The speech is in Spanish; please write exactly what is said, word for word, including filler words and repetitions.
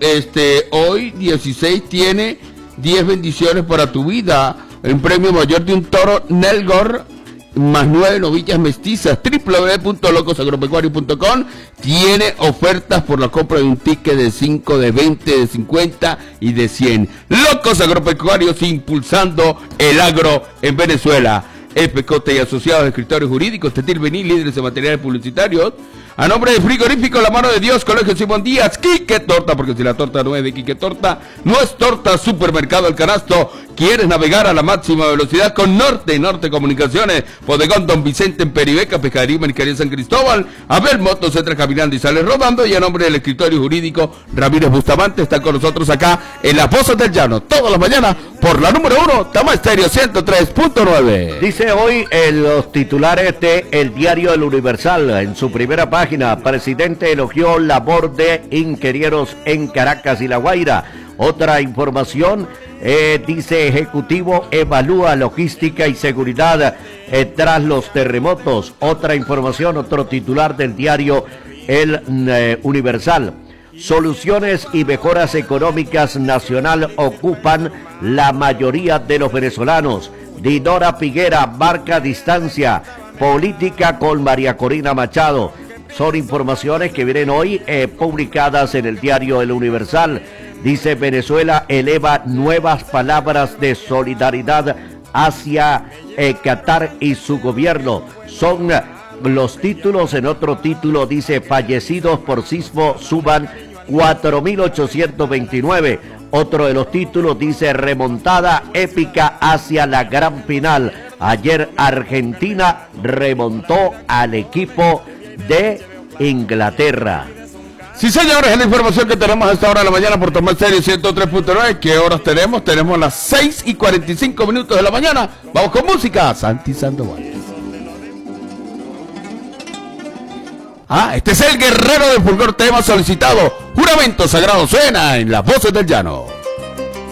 este, hoy dieciséis tiene diez bendiciones para tu vida. Un premio mayor de un toro Nelgor más nueve novillas mestizas. doble u doble u doble u punto locos agropecuarios punto com tiene ofertas por la compra de un ticket de cinco, de veinte, de cincuenta y de cien. Locos Agropecuarios, impulsando el agro en Venezuela. F C O T y asociados, escritores jurídicos, Tetil Benil, líderes de materiales publicitarios. A nombre de Frigorífico La Mano de Dios, Colegio Simón Díaz, Quique Torta, porque si la torta no es de Quique Torta, no es torta. Supermercado El Canasto. ¿Quieres navegar a la máxima velocidad con Norte? Norte Comunicaciones, Bodegón Don Vicente en Peribeca, Pescadería Mercadería San Cristóbal, Abel Motos, entra caminando y sale rodando. Y a nombre del escritorio jurídico Ramírez Bustamante, está con nosotros acá en Las Voces del Llano, todas las mañanas, por la número uno, Tama Estéreo ciento tres punto nueve. Dice hoy en los titulares de El Diario El Universal, en su primera página: presidente elogió labor de ingenieros en Caracas y La Guaira. Otra información, eh, dice ejecutivo evalúa logística y seguridad eh, tras los terremotos. Otra información, otro titular del diario El eh, Universal: soluciones y mejoras económicas nacional ocupan la mayoría de los venezolanos. Dinora Figuera marca distancia política con María Corina Machado. Son informaciones que vienen hoy eh, publicadas en el diario El Universal. Dice: Venezuela eleva nuevas palabras de solidaridad hacia eh, Qatar y su gobierno. Son los títulos. En otro título dice: fallecidos por sismo suban cuatro mil ochocientos veintinueve. Otro de los títulos dice: remontada épica hacia la gran final. Ayer Argentina remontó al equipo de Inglaterra. Sí, señores, es la información que tenemos a esta hora de la mañana por Tama Estéreo ciento tres punto nueve. ¿Qué horas tenemos? Tenemos las seis y cuarenta y cinco minutos de la mañana. Vamos con música. Santi Sandoval. Ah, este es el guerrero del fulgor, tema solicitado. Juramento sagrado suena en Las Voces del Llano.